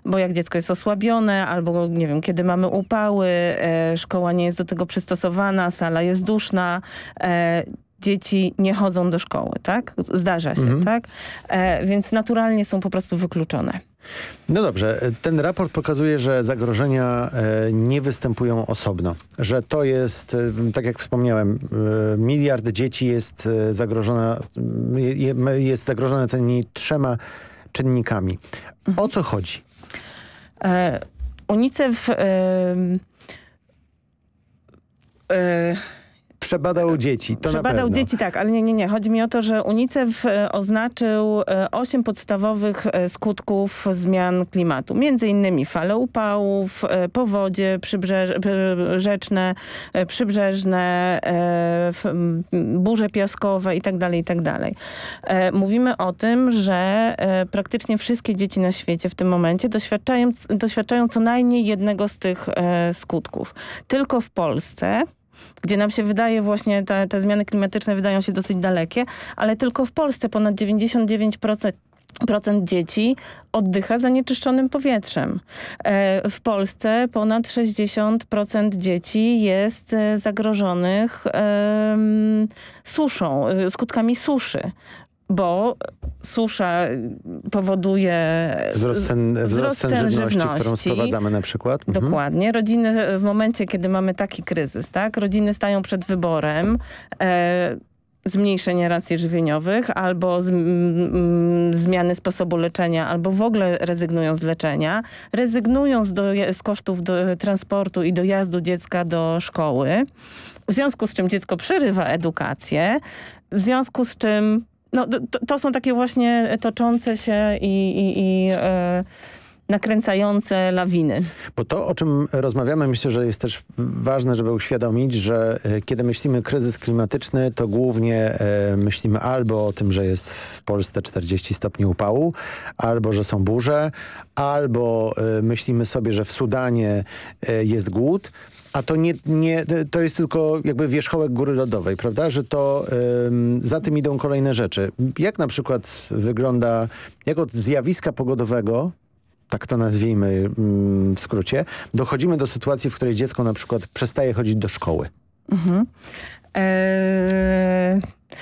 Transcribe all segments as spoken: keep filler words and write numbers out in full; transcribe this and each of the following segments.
bo jak dziecko jest osłabione albo, nie wiem, kiedy mamy upały, e, szkoła nie jest do tego przystosowana, sala jest duszna, e, dzieci nie chodzą do szkoły, tak? Zdarza się, mhm. tak? E, więc naturalnie są po prostu wykluczone. No dobrze, ten raport pokazuje, że zagrożenia e, nie występują osobno. Że to jest, e, tak jak wspomniałem, e, miliard dzieci jest e, zagrożona, je, jest zagrożone co najmniej trzema czynnikami. Mhm. O co chodzi? E, UNICEF... E, e, Przebadał dzieci, to Przebadał na pewno. dzieci, tak, ale nie, nie, nie. Chodzi mi o to, że UNICEF oznaczył osiem podstawowych skutków zmian klimatu. Między innymi fale upałów, powodzie przybrzeż, rzeczne, przybrzeżne, burze piaskowe itd., itd. Mówimy o tym, że praktycznie wszystkie dzieci na świecie w tym momencie doświadczają, doświadczają co najmniej jednego z tych skutków. Tylko w Polsce, gdzie nam się wydaje właśnie, te, te zmiany klimatyczne wydają się dosyć dalekie, ale tylko w Polsce ponad dziewięćdziesiąt dziewięć procent procent dzieci oddycha zanieczyszczonym powietrzem. E, w Polsce ponad sześćdziesiąt procent dzieci jest e, zagrożonych e, suszą, skutkami suszy. Bo susza powoduje wzrost cen, wzrost wzrost cen cen żywności, żywności, którą sprowadzamy na przykład. Mhm. Dokładnie. Rodziny w momencie, kiedy mamy taki kryzys, tak, rodziny stają przed wyborem e, zmniejszenia racji żywieniowych albo z, m, zmiany sposobu leczenia, albo w ogóle rezygnują z leczenia, rezygnują z, do, z kosztów do, transportu i dojazdu dziecka do szkoły, w związku z czym dziecko przerywa edukację, w związku z czym no, to, to są takie właśnie toczące się i, i, i e, nakręcające lawiny. Bo to, o czym rozmawiamy, myślę, że jest też ważne, żeby uświadomić, że e, kiedy myślimy kryzys klimatyczny, to głównie e, myślimy albo o tym, że jest w Polsce czterdzieści stopni upału, albo że są burze, albo e, myślimy sobie, że w Sudanie e, jest głód. A to nie, nie, to jest tylko jakby wierzchołek góry lodowej, prawda? Że to ym, za tym idą kolejne rzeczy. Jak na przykład wygląda, jak od zjawiska pogodowego, tak to nazwijmy ym, w skrócie, dochodzimy do sytuacji, w której dziecko na przykład przestaje chodzić do szkoły. Mhm. Eee,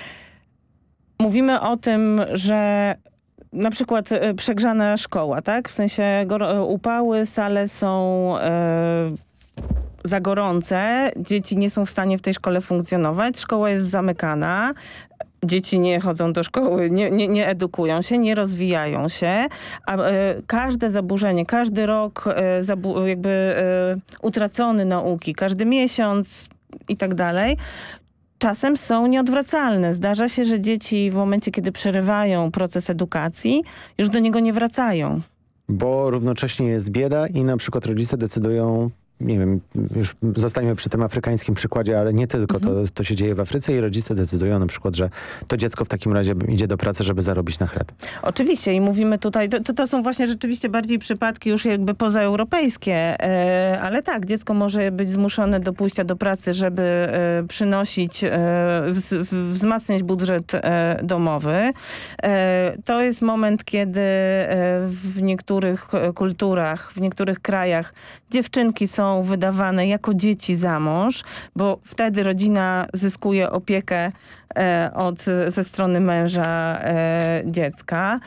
mówimy o tym, że na przykład przegrzana szkoła, tak? W sensie upały, sale są e, za gorące, dzieci nie są w stanie w tej szkole funkcjonować, szkoła jest zamykana, dzieci nie chodzą do szkoły, nie, nie, nie edukują się, nie rozwijają się, a e, każde zaburzenie, każdy rok e, zabu jakby e, utracony nauki, każdy miesiąc i tak dalej, czasem są nieodwracalne. Zdarza się, że dzieci w momencie, kiedy przerywają proces edukacji, już do niego nie wracają. Bo równocześnie jest bieda i na przykład rodzice decydują, nie wiem, już zostańmy przy tym afrykańskim przykładzie, ale nie tylko, mhm. to, to się dzieje w Afryce i rodzice decydują na przykład, że to dziecko w takim razie idzie do pracy, żeby zarobić na chleb. Oczywiście i mówimy tutaj, to, to są właśnie rzeczywiście bardziej przypadki już jakby pozaeuropejskie, e, ale tak, dziecko może być zmuszone do pójścia do pracy, żeby e, przynosić, e, wz, wzmacniać budżet e, domowy. E, to jest moment, kiedy e, w niektórych kulturach, w niektórych krajach dziewczynki są wydawane jako dzieci za mąż, bo wtedy rodzina zyskuje opiekę e, od, ze strony męża e, dziecka.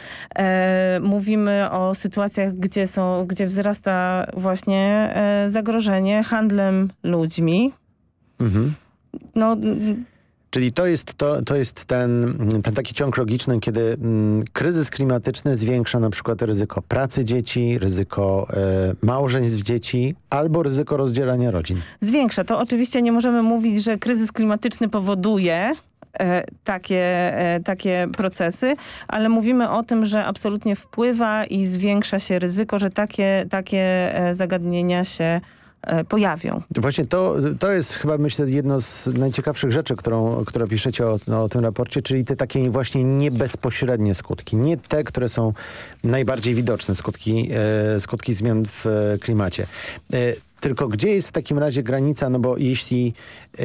E, mówimy o sytuacjach, gdzie, są, gdzie wzrasta właśnie e, zagrożenie handlem ludźmi. Mhm. No, Czyli to jest, to, to jest ten, ten taki ciąg logiczny, kiedy mm, kryzys klimatyczny zwiększa na przykład ryzyko pracy dzieci, ryzyko e, małżeństw dzieci albo ryzyko rozdzielania rodzin. Zwiększa. To oczywiście nie możemy mówić, że kryzys klimatyczny powoduje e, takie, e, takie procesy, ale mówimy o tym, że absolutnie wpływa i zwiększa się ryzyko, że takie, takie e, zagadnienia się pojawią. Właśnie to, to jest chyba, myślę, jedno z najciekawszych rzeczy, którą, które piszecie o, no, o tym raporcie, czyli te takie właśnie niebezpośrednie skutki. Nie te, które są najbardziej widoczne, skutki, e, skutki zmian w e, klimacie. E, Tylko gdzie jest w takim razie granica, no bo jeśli yy,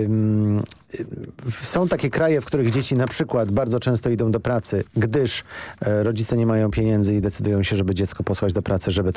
yy, są takie kraje, w których dzieci na przykład bardzo często idą do pracy, gdyż yy, rodzice nie mają pieniędzy i decydują się, żeby dziecko posłać do pracy, żeby